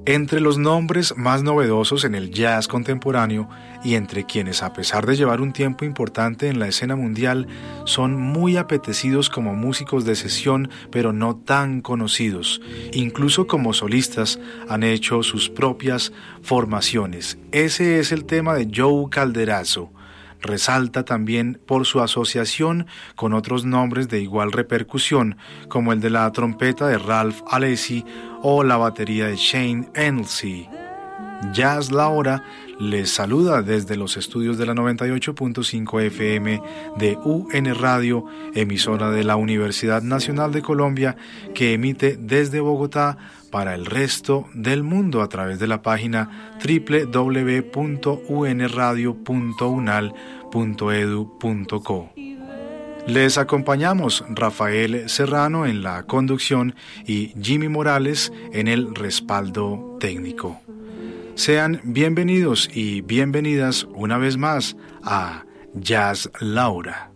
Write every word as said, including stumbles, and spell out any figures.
Entre los nombres más novedosos en el jazz contemporáneo y entre quienes, a pesar de llevar un tiempo importante en la escena mundial, son muy apetecidos como músicos de sesión, pero no tan conocidos. Incluso como solistas han hecho sus propias formaciones. Ese es el tema de Joe Calderazzo. Resalta también por su asociación con otros nombres de igual repercusión, como el de la trompeta de Ralph Alessi o la batería de Shane Endley. Jazz La Hora les saluda desde los estudios de la noventa y ocho punto cinco F M de U N Radio, emisora de la Universidad Nacional de Colombia, que emite desde Bogotá para el resto del mundo a través de la página doble u doble u doble u punto u n radio punto unal punto e d u punto co. Les acompañamos Rafael Serrano en la conducción y Jimmy Morales en el respaldo técnico. Sean bienvenidos y bienvenidas una vez más a Jazz La Hora.